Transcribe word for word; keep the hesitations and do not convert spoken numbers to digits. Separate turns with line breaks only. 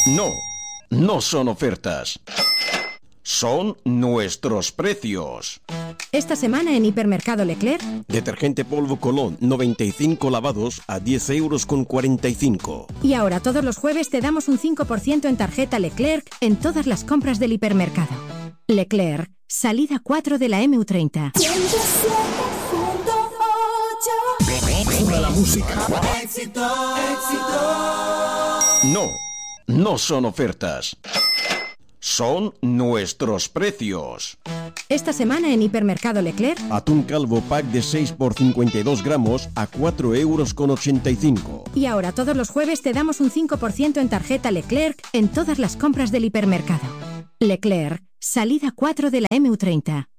No, no son ofertas. Son nuestros precios.
Esta semana en Hipermercado Leclerc.
Detergente polvo Colón noventa y cinco lavados a diez euros con cuarenta y cinco.
Y ahora todos los jueves te damos un cinco por ciento en tarjeta Leclerc en todas las compras del hipermercado. Leclerc, salida cuatro de la eme u treinta.
Toda la música.
Éxito, éxito.
No, no son ofertas. Son nuestros precios.
Esta semana en Hipermercado Leclerc.
Atún calvo pack de seis por cincuenta y dos gramos a cuatro euros con ochenta y cinco.
Y ahora todos los jueves te damos un cinco por ciento en tarjeta Leclerc en todas las compras del hipermercado. Leclerc, salida cuatro de la eme u treinta.